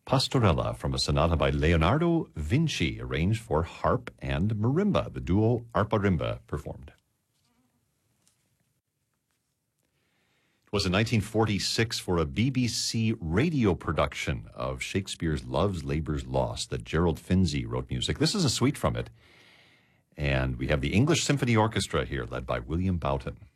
Pastorella from a sonata by Leonardo Vinci, arranged for harp and marimba. The duo Arpa-Rimba performed. It was in 1946 for a BBC radio production of Shakespeare's Love's Labour's Lost that Gerald Finzi wrote music. This is a suite from it. And we have the English Symphony Orchestra here, led by William Boughton.